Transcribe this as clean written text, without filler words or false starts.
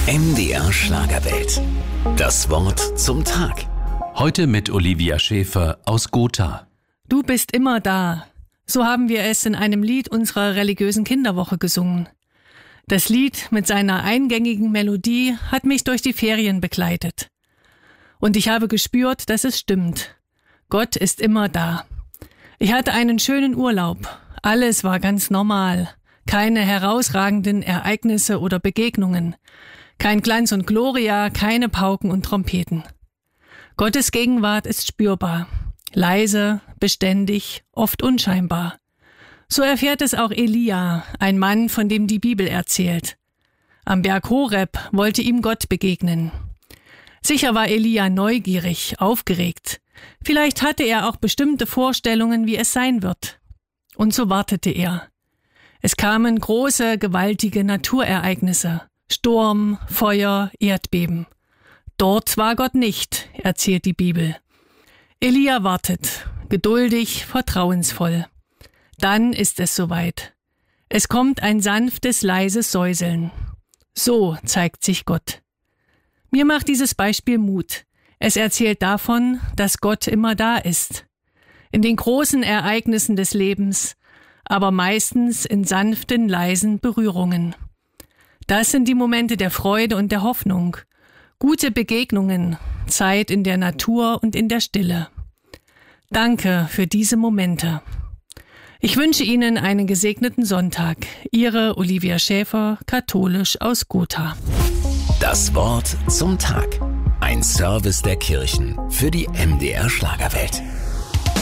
MDR Schlagerwelt. Das Wort zum Tag. Heute mit Olivia Schäfer aus Gotha. Du bist immer da. So haben wir es in einem Lied unserer religiösen Kinderwoche gesungen. Das Lied mit seiner eingängigen Melodie hat mich durch die Ferien begleitet. Und ich habe gespürt, dass es stimmt. Gott ist immer da. Ich hatte einen schönen Urlaub. Alles war ganz normal. Keine herausragenden Ereignisse oder Begegnungen. Kein Glanz und Gloria, keine Pauken und Trompeten. Gottes Gegenwart ist spürbar. Leise, beständig, oft unscheinbar. So erfährt es auch Elia, ein Mann, von dem die Bibel erzählt. Am Berg Horeb wollte ihm Gott begegnen. Sicher war Elia neugierig, aufgeregt. Vielleicht hatte er auch bestimmte Vorstellungen, wie es sein wird. Und so wartete er. Es kamen große, gewaltige Naturereignisse. Sturm, Feuer, Erdbeben. Dort war Gott nicht, erzählt die Bibel. Elia wartet, geduldig, vertrauensvoll. Dann ist es soweit. Es kommt ein sanftes, leises Säuseln. So zeigt sich Gott. Mir macht dieses Beispiel Mut. Es erzählt davon, dass Gott immer da ist. In den großen Ereignissen des Lebens, aber meistens in sanften, leisen Berührungen. Das sind die Momente der Freude und der Hoffnung. Gute Begegnungen, Zeit in der Natur und in der Stille. Danke für diese Momente. Ich wünsche Ihnen einen gesegneten Sonntag. Ihre Olivia Schäfer, katholisch aus Gotha. Das Wort zum Tag. Ein Service der Kirchen für die MDR Schlagerwelt.